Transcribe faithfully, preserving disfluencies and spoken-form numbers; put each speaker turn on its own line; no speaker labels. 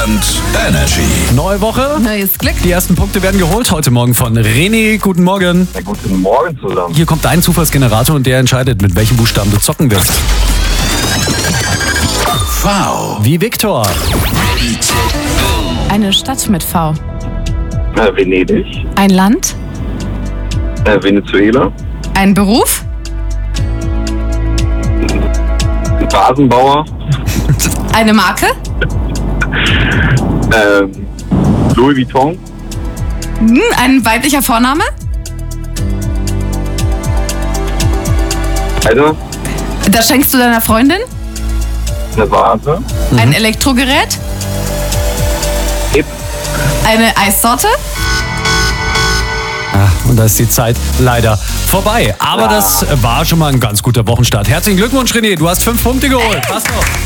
Stadtland Energy.
Neue Woche.
Neues Glück.
Die ersten Punkte werden geholt heute Morgen von René. Guten Morgen.
Ja, guten Morgen zusammen.
Hier kommt dein Zufallsgenerator und der entscheidet, mit welchem Buchstaben du zocken wirst.
V.
Wie Viktor.
Eine Stadt mit V.
Äh, Venedig.
Ein Land.
Äh, Venezuela.
Ein Beruf.
Rasenbauer.
Eine Marke.
Ähm, Louis Vuitton.
Hm, ein weiblicher Vorname.
Alter.
Das schenkst du deiner Freundin.
Eine Vase.
Ein Elektrogerät.
Hip.
Eine Eissorte.
Ah, und da ist die Zeit leider vorbei. Aber das war schon mal ein ganz guter Wochenstart. Herzlichen Glückwunsch, René. Du hast fünf Punkte geholt. Passt doch.